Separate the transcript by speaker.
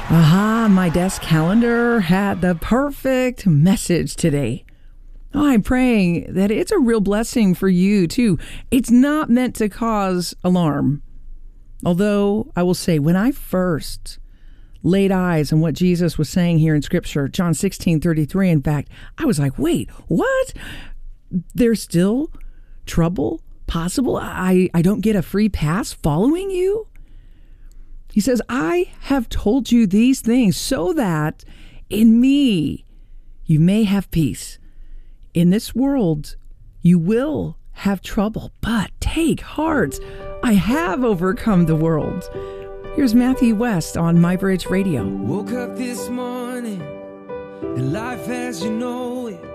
Speaker 1: Aha, my desk calendar had the perfect message today. I'm praying that it's a real blessing for you, too. It's not meant to cause alarm. Although, I will say, when I first laid eyes on what Jesus was saying here in Scripture, John 16:33, in fact, I was like, wait, what? There's still trouble possible? I don't get a free pass following you? He says, I have told you these things so that in me you may have peace. In this world you will have trouble, but take heart. I have overcome the world. Here's Matthew West on MyBridge Radio.
Speaker 2: Woke up this morning and life as you know it